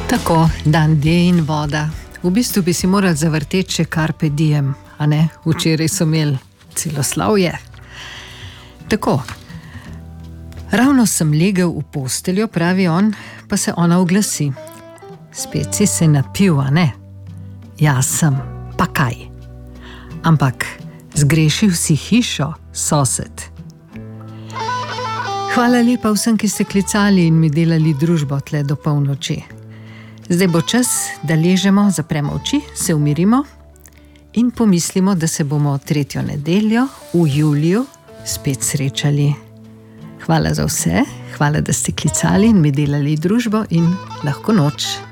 Tako, dan D in voda. V bistvu bi si morali zavrteti še Carpe Diem, a ne? Včeraj so imeli celoslavje. Tako, ravno sem legel v posteljo, pravi on, pa se ona oglasi. Spet si se napil, a ne? Ja, sem, pa kaj? Ampak zgrešil si hišo, sosed. Hvala lepa vsem, ki ste klicali in mi delali družbo tle do polnoči. Zdaj bo čas, da ležemo, zapremo oči, se umirimo in pomislimo, da se bomo 3. nedeljo v juliju spet srečali. Hvala za vse, hvala, da ste klicali in mi delali družbo in lahko noč.